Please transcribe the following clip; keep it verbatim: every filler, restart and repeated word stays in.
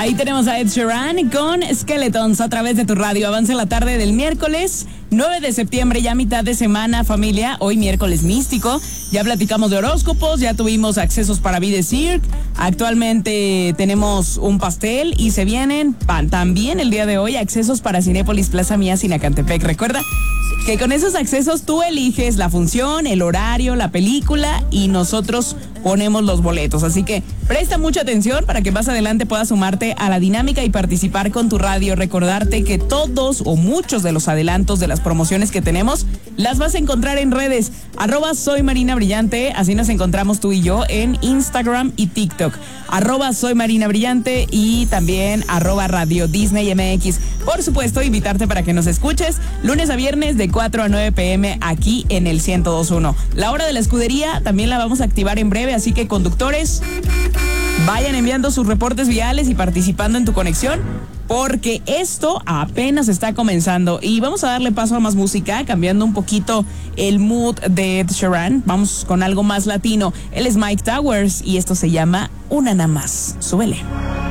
Ahí tenemos a Ed Sheeran con Skeletons a través de tu radio. Avanza la tarde del miércoles nueve de septiembre, ya mitad de semana, familia. Hoy miércoles místico. Ya platicamos de horóscopos, ya tuvimos accesos para Vida Cirque. Actualmente tenemos un pastel y se vienen pan, también el día de hoy accesos para Cinépolis Plaza Mía Sinacantepec. Recuerda que con esos accesos tú eliges la función, el horario, la película y nosotros ponemos los boletos. Así que presta mucha atención para que más adelante puedas sumarte a la dinámica y participar con tu radio. Recordarte que todos o muchos de los adelantos de las promociones que tenemos las vas a encontrar en redes. Arroba Soy Marina Brillante, así nos encontramos tú y yo en Instagram y TikTok. Arroba Soy Marina Brillante y también arroba Radio Disney M X. Por supuesto, invitarte para que nos escuches lunes a viernes de cuatro a nueve pm aquí en el ciento dos punto uno. La hora de la escudería también la vamos a activar en breve, así que conductores, vayan enviando sus reportes viales y participando en tu conexión, porque esto apenas está comenzando. Y vamos a darle paso a más música, cambiando un poquito el mood de Ed Sheeran. Vamos con algo más latino. Él es Mike Towers y esto se llama Una Nada Más. Súbele.